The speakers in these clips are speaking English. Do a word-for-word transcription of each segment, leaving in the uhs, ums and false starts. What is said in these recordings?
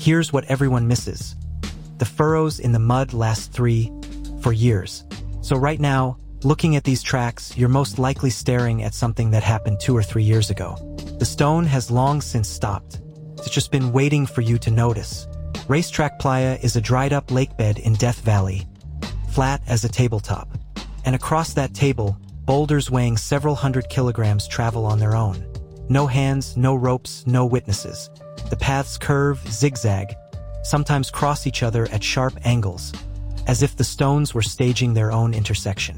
here's what everyone misses. The furrows in the mud last three, for years. So right now, looking at these tracks, you're most likely staring at something that happened two or three years ago. The stone has long since stopped. It's just been waiting for you to notice. Racetrack Playa is a dried-up lakebed in Death Valley, flat as a tabletop. And across that table, boulders weighing several hundred kilograms travel on their own. No hands, no ropes, no witnesses. The paths curve, zigzag, sometimes cross each other at sharp angles, as if the stones were staging their own intersection.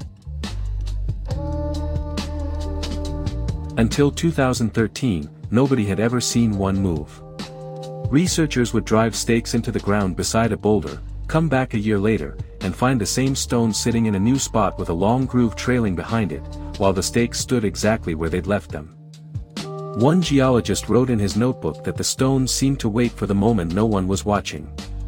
Until two thousand thirteen, nobody had ever seen one move. Researchers would drive stakes into the ground beside a boulder, come back a year later, and find the same stone sitting in a new spot with a long groove trailing behind it, while the stakes stood exactly where they'd left them. One geologist wrote in his notebook that the stones seemed to wait for the moment no one was watching.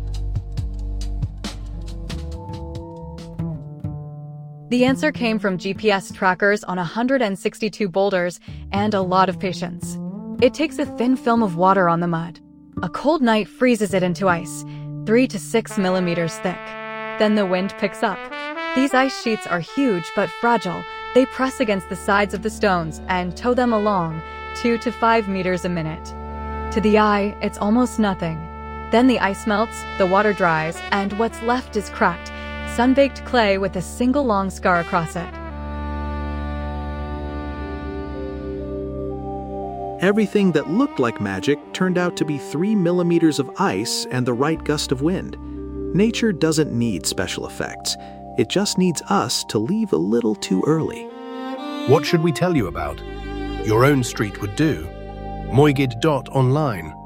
The answer came from G P S trackers on one hundred sixty-two boulders and a lot of patience. It takes a thin film of water on the mud. A cold night freezes it into ice, three to six millimeters thick. Then the wind picks up. These ice sheets are huge but fragile. They press against the sides of the stones and tow them along, two to five meters a minute. To the eye, it's almost nothing. Then the ice melts, the water dries, and what's left is cracked, sun-baked clay with a single long scar across it. Everything that looked like magic turned out to be three millimeters of ice and the right gust of wind. Nature doesn't need special effects. It just needs us to leave a little too early. What should we tell you about? Your own street would do. Moigid dot online.